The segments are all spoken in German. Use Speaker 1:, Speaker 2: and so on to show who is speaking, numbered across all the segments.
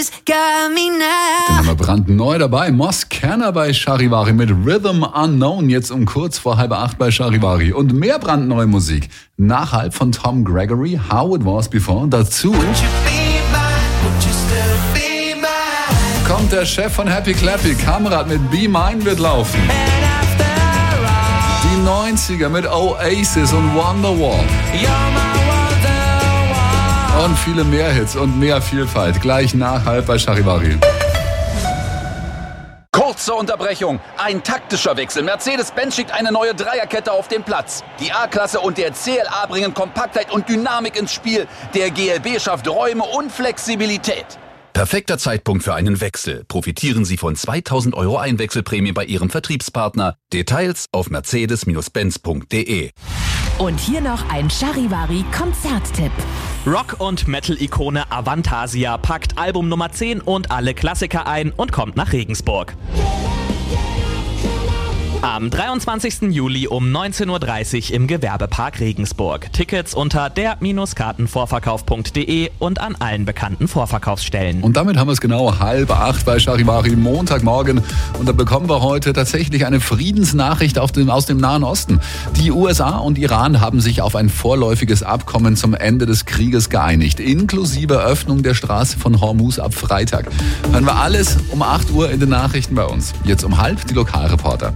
Speaker 1: Den haben wir brandneu dabei. Moscana bei Charivari mit Rhythm Unknown. Jetzt um kurz vor 7:30 bei Charivari. Und mehr brandneue Musik. Nachhalb von Tom Gregory, How It Was Before. Dazu kommt der Chef von Happy Clappy. Kamrat mit Be Mine wird laufen. Die 90er mit Oasis und Wonderwall. Und viele mehr Hits und mehr Vielfalt. Gleich nach 7:30 bei Charivari.
Speaker 2: Kurze Unterbrechung. Ein taktischer Wechsel. Mercedes-Benz schickt eine neue Dreierkette auf den Platz. Die A-Klasse und der CLA bringen Kompaktheit und Dynamik ins Spiel. Der GLB schafft Räume und Flexibilität. Perfekter Zeitpunkt für einen Wechsel. Profitieren Sie von 2.000 € Einwechselprämie bei Ihrem Vertriebspartner. Details auf mercedes-benz.de.
Speaker 3: Und hier noch ein Charivari-Konzerttipp.
Speaker 4: Rock- und Metal-Ikone Avantasia packt Album Nummer 10 und alle Klassiker ein und kommt nach Regensburg. Am 23. Juli um 19:30 Uhr im Gewerbepark Regensburg. Tickets unter der-kartenvorverkauf.de und an allen bekannten Vorverkaufsstellen.
Speaker 1: Und damit haben wir es genau 7:30 bei Charivari, Montagmorgen. Und da bekommen wir heute tatsächlich eine Friedensnachricht aus dem Nahen Osten. Die USA und Iran haben sich auf ein vorläufiges Abkommen zum Ende des Krieges geeinigt, inklusive Öffnung der Straße von Hormuz ab Freitag. Hören wir alles um 8 Uhr in den Nachrichten bei uns. Jetzt um 7:30 die Lokalreporter.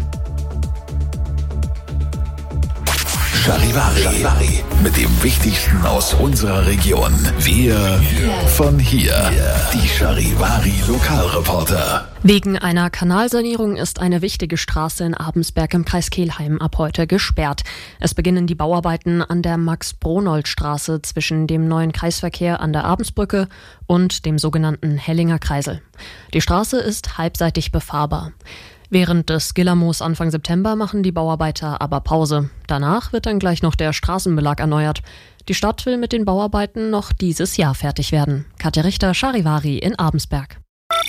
Speaker 5: Charivari. Mit dem Wichtigsten aus unserer Region. Wir von hier. Die Charivari Lokalreporter.
Speaker 6: Wegen einer Kanalsanierung ist eine wichtige Straße in Abensberg im Kreis Kelheim ab heute gesperrt. Es beginnen die Bauarbeiten an der Max-Bronold-Straße zwischen dem neuen Kreisverkehr an der Abensbrücke und dem sogenannten Hellinger Kreisel. Die Straße ist halbseitig befahrbar. Während des Gillermoos Anfang September machen die Bauarbeiter aber Pause. Danach wird dann gleich noch der Straßenbelag erneuert. Die Stadt will mit den Bauarbeiten noch dieses Jahr fertig werden. Katja Richter, Charivari in Abensberg.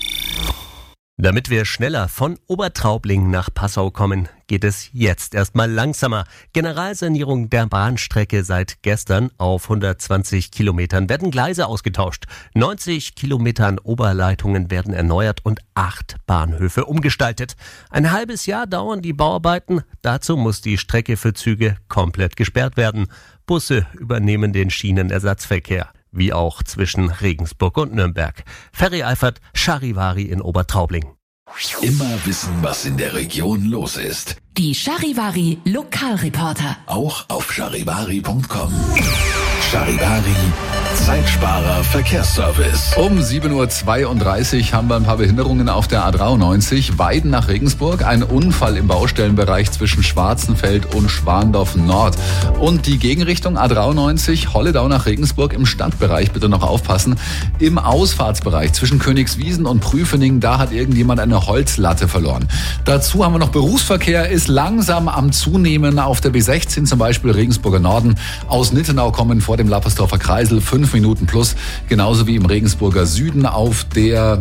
Speaker 7: Damit wir schneller von Obertraubling nach Passau kommen, geht es jetzt erstmal langsamer. Generalsanierung der Bahnstrecke seit gestern. Auf 120 Kilometern werden Gleise ausgetauscht. 90 Kilometer an Oberleitungen werden erneuert und 8 Bahnhöfe umgestaltet. Ein halbes Jahr dauern die Bauarbeiten. Dazu muss die Strecke für Züge komplett gesperrt werden. Busse übernehmen den Schienenersatzverkehr. Wie auch zwischen Regensburg und Nürnberg. Ferry Eifert, Charivari in Obertraubling.
Speaker 5: Immer wissen, was in der Region los ist.
Speaker 3: Die Charivari Lokalreporter.
Speaker 5: Auch auf charivari.com. Charivari, Zeitsparer Verkehrsservice.
Speaker 1: Um 7:32 Uhr haben wir ein paar Behinderungen auf der A93. Weiden nach Regensburg. Ein Unfall im Baustellenbereich zwischen Schwarzenfeld und Schwandorf Nord. Und die Gegenrichtung A93, Holledau nach Regensburg im Stadtbereich. Bitte noch aufpassen. Im Ausfahrtsbereich zwischen Königswiesen und Prüfening, da hat irgendjemand eine Holzlatte verloren. Dazu haben wir noch Berufsverkehr, ist langsam am Zunehmen auf der B16, zum Beispiel Regensburger Norden. Aus Nittenau kommen vor dem Lappersdorfer Kreisel 5 Minuten plus, genauso wie im Regensburger Süden auf der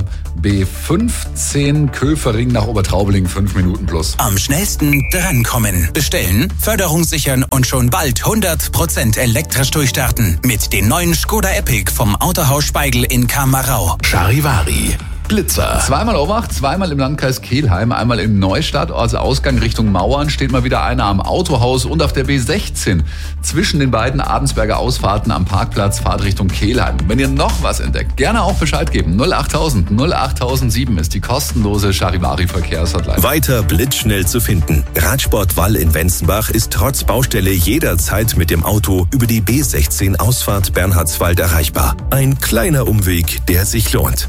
Speaker 1: B15 Köfering nach Obertraubling 5 Minuten plus.
Speaker 8: Am schnellsten drankommen. Bestellen, Förderung sichern und schon bald 100% elektrisch durchstarten. Mit den neuen Skoda Epic vom Autohaus Speigel in Kamerau.
Speaker 5: Charivari. Blitzer.
Speaker 1: Zweimal Obacht, zweimal im Landkreis Kelheim, einmal im Neustadt, also Ausgang Richtung Mauern, steht mal wieder einer am Autohaus und auf der B16 zwischen den beiden Adensberger Ausfahrten am Parkplatz, Fahrt Richtung Kelheim. Wenn ihr noch was entdeckt, gerne auch Bescheid geben. 08000 08007 ist die kostenlose Charivari-Verkehrshotline.
Speaker 9: Weiter blitzschnell zu finden. Radsport Wall in Wenzenbach ist trotz Baustelle jederzeit mit dem Auto über die B16 Ausfahrt Bernhardswald erreichbar. Ein kleiner Umweg, der sich lohnt.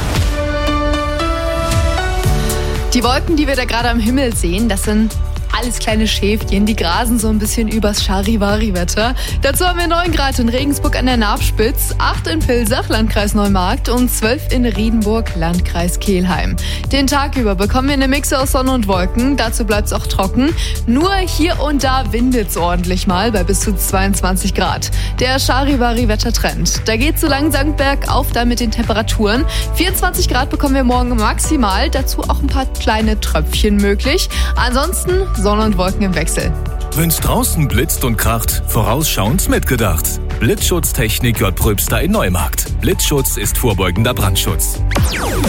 Speaker 10: Die Wolken, die wir da gerade am Himmel sehen, das sind alles kleine Schäfchen, die grasen so ein bisschen übers Charivari-Wetter. Dazu haben wir 9 Grad in Regensburg an der Nabspitz, 8 in Vilsach, Landkreis Neumarkt und 12 in Riedenburg, Landkreis Kelheim. Den Tag über bekommen wir eine Mixe aus Sonne und Wolken, dazu bleibt es auch trocken. Nur hier und da windet es ordentlich mal bei bis zu 22 Grad. Der Charivari-Wettertrend. Da geht so langsam bergauf dann mit den Temperaturen. 24 Grad bekommen wir morgen maximal, dazu auch ein paar kleine Tröpfchen möglich. Ansonsten Sonne und Wolken im Wechsel.
Speaker 11: Wenn's draußen blitzt und kracht, vorausschauend mitgedacht. Blitzschutztechnik J. Pröbster in Neumarkt. Blitzschutz ist vorbeugender Brandschutz.